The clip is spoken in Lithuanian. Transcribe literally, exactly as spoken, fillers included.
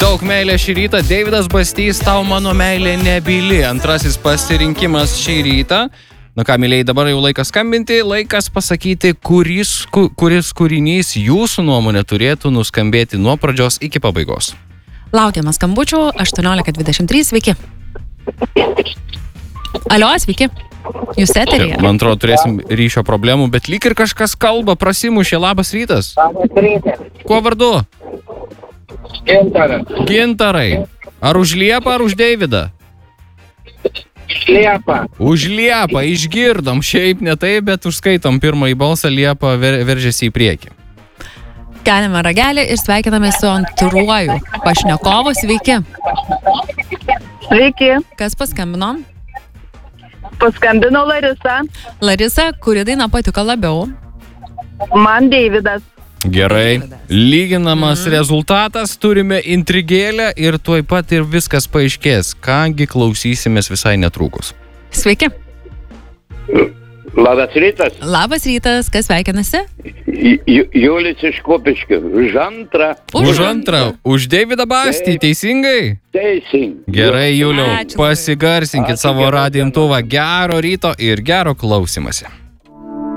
Daug meilės šį rytą. Deividas Bastys, tau mano meilė nebyli. Antrasis pasirinkimas šį rytą. Na ką, mėlėjai, dabar jau laikas skambinti, laikas pasakyti, kuris, kuris kūrinys jūsų nuomonė turėtų nuskambėti nuo pradžios iki pabaigos. Laukiame skambučių aštuoniolika dvidešimt trys, sveiki. Alio, sveiki. Jūs eterėje. Man atrodo, turėsim ryšio problemų, bet lyg ir kažkas kalba, prasimušė. Labas rytas. Labas rytas. Kuo vardu? Gintaras. Gintarai. Ar už Liepą, ar už Deividą? Liepa. Už Liepą, išgirdom, šiaip ne taip, bet užskaitom pirmąjį balsą, Liepa ver, veržėsi į priekį. Keliame ragelį ir sveikiname su antruoju pašnekovu, sveiki. Sveiki, Kas paskambino? paskambino Larisa, Larisa, kuri daina patiko labiau? man Deividas. Gerai, Deividas. lyginamas mm. rezultatas, turime intrigėlę ir tuoj pat ir viskas paaiškės, kągi klausysimės visai netrukus. Sveiki. Labas rytas. Labas rytas, kas sveikinasi? Julis iš Kupiškio. Už antrą. Už antrą, už Deividą Bastį, teisingai? Teisingai. Gerai, Juliau, Ačiū. pasigarsinkit Ačiū, savo gerai. radijo imtuvą. Gero ryto ir gero klausimasi.